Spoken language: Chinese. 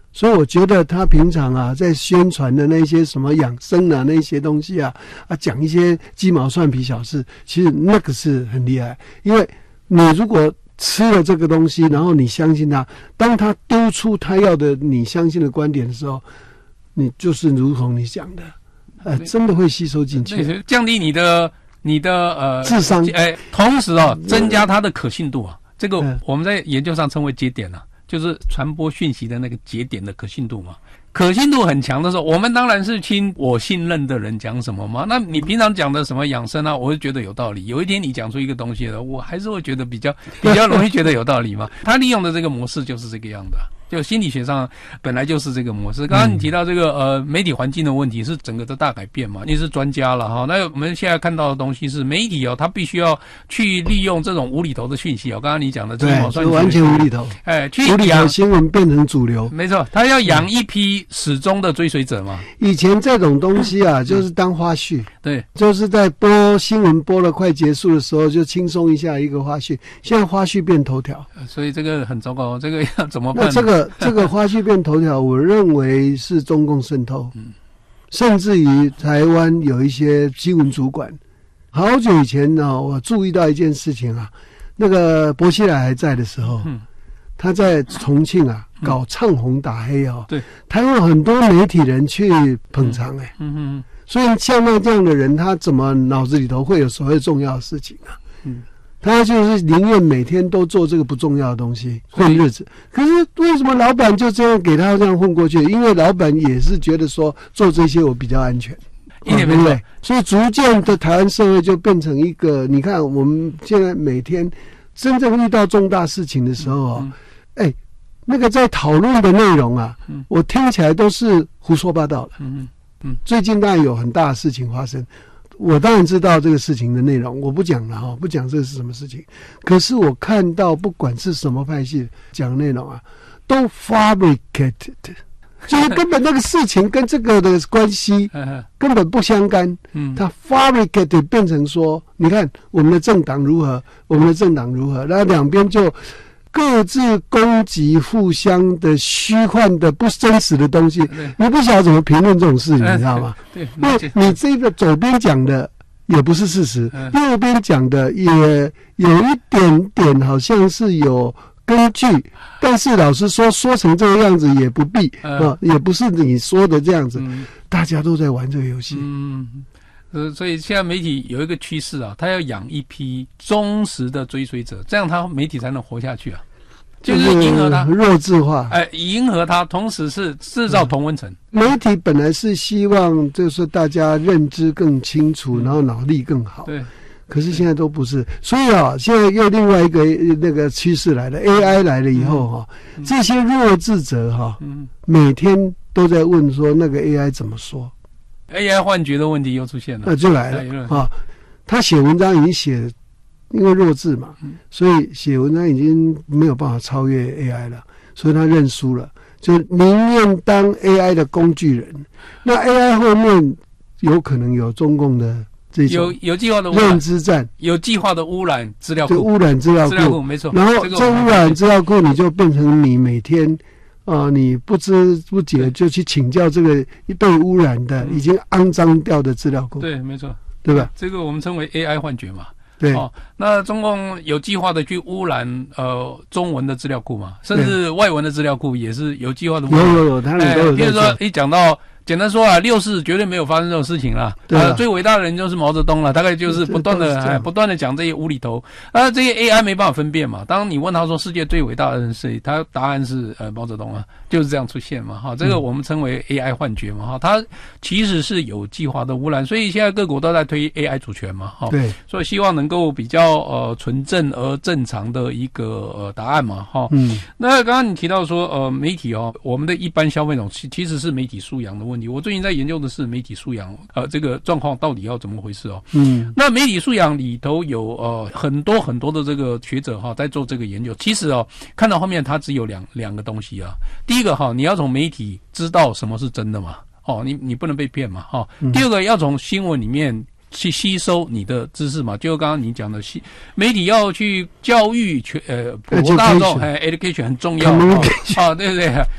所以我觉得他平常啊在宣传的那些什么养生啊那些东西啊讲一些鸡毛蒜皮小事，其实那个是很厉害。因为你如果吃了这个东西，然后你相信他，当他丢出他要的你相信的观点的时候，你就是如同你讲的，真的会吸收进去， 降低你的智商， 同时增加它的可信度啊。这个我们在研究上称为节点啊。就是传播讯息的那个节点的可信度嘛，可信度很强的时候，我们当然是听我信任的人讲什么嘛。那你平常讲的什么养生啊，我就觉得有道理。有一天你讲出一个东西了，我还是会觉得比较容易觉得有道理嘛。他利用的这个模式就是这个样的。就心理学上本来就是这个模式。刚刚你提到这个媒体环境的问题是整个的大改变嘛，你是专家了哈。那我们现在看到的东西是媒体它必须要去利用这种无厘头的讯息刚刚你讲的这种完全无厘头， 去无厘头新闻变成主流， 没错，他要养一批始终的追随者嘛。 以前这种东西就是当花絮， 对， 就是在播新闻播了快结束的时候就轻松一下一个花絮，现在花絮变头条， 所以这个很糟糕，这个要怎么办？ 那这个花絮变头条，我认为是中共渗透，甚至于台湾有一些新闻主管，好久以前我注意到一件事情那个薄熙来还在的时候，他在重庆搞唱红打黑对， 台湾有很多媒体人去捧场所以像那这样的人，他怎么脑子里头会有所谓重要的事情他就是宁愿每天都做这个不重要的东西混日子。可是为什么老板就这样给他这样混过去？因为老板也是觉得说做这些我比较安全，对不对？所以逐渐的台湾社会就变成一个，你看我们现在每天真正遇到重大事情的时候那个在讨论的内容我听起来都是胡说八道的。最近当然有很大的事情发生。我当然知道这个事情的内容，我不讲了不讲这是什么事情。可是我看到不管是什么派系讲的内容都 fabricated， 就是根本那个事情跟这个的关系根本不相干。它 fabricated 变成说，你看我们的政党如何，我们的政党如何，然后两边就各自攻击互相的虚幻的不真实的东西，你不晓得怎么评论这种事情，你知道吗？ 对， 因为你这个左边讲的也不是事实，右边讲的也有一点点好像是有根据，但是老实说成这个样子也不必也不是你说的这样子，大家都在玩这个游戏。 所以现在媒体有一个趋势他要养一批忠实的追随者，这样他媒体才能活下去就是迎合他， 弱智化， 迎合他，同时是制造同温层。 媒体本来是希望就是大家认知更清楚，然后脑力更好。 对。 可是现在都不是，所以现在又另外一个那个趋势来了 ，AI 来了以后这些弱智者每天都在问说那个 AI 怎么说。 AI 幻觉的问题又出现了， 就来了他写文章已经写，因为弱智嘛，所以写文章已经没有办法超越 AI 了，所以他认输了，就宁愿当 AI 的工具人。那 AI 后面有可能有中共的这种有计划的认知战， 有计划的污染资料库， 就污染资料库没错。 然后这污染资料库，你就变成你每天你不知不觉就去请教这个被污染的、已经肮脏掉的资料库。 对，没错， 对吧？ 这个我们称为 AI 幻觉嘛。 对。 那中共有计划的去污染中文的资料库嘛，甚至外文的资料库也是有计划的污染。 有，当然都有。 比如说一讲到。简单说64绝对没有发生这种事情啦。最伟大的人就是毛泽东了，大概就是不断的讲这些无厘头。这些 AI 没办法分辨嘛。当你问他说世界最伟大的人是谁，他答案是毛泽东就是这样出现嘛。这个我们称为 AI 幻觉嘛。它其实是有计划的污染，所以现在各国都在推 AI 主权嘛。 对， 所以希望能够比较纯正而正常的一个答案嘛。那刚刚你提到说媒体我们的一般消费者其实是媒体素养的问题。我最近在研究的是媒体素养，这个状况到底要怎么回事那媒体素养里头有很多很多的这个学者在做这个研究。其实看到后面它只有两个东西第一个你要从媒体知道什么是真的嘛，你不能被骗嘛第二个要从新闻里面去吸收你的知识嘛，就刚刚你讲的媒体要去教育普罗大众education 很重要对不对